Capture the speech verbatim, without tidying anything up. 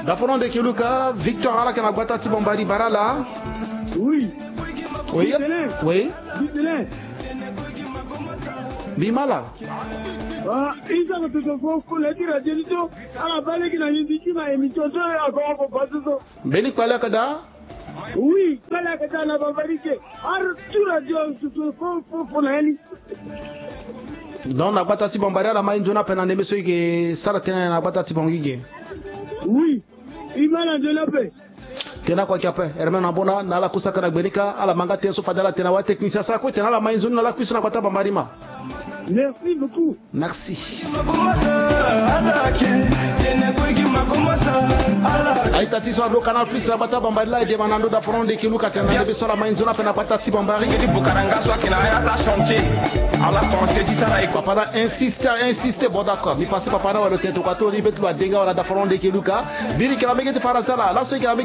Dafono de Kiluka, Victor Ala Kanabata Tibombari Barala. Oui. Oui. Oui. Bimala. Ah, ils ont tout le monde pour le dire à Dieu. À la balle qui n'a eu dit ma émission, encore pour passer ça. Beni Kwalakada. Oui, Kwalakada n'a pas vérifié. Arthur a dit pour la haine. Donc, la batati bombardée à la main d'une appel en émission qui s'arrêtera la batati bombardée. Oui, il m'a la de la paix. Tena kwa kiape Hermano Abona na la kusaka na Benika ala manga tenso fadala tena wa technicien sa ko tena la main zone na la cuisse na kwata bambarima. Merci beaucoup. Merci. Aïta tiso ando canal plus la bata bambarila et demandando da prendre des kilos katena de beso la main zone na pata ti bambari. Papa insiste insiste bon d'accord. Mi passe papa na wa le tento kwato libet lo denga wala da prendre des kilos ka. Biri kala mege de farasala la so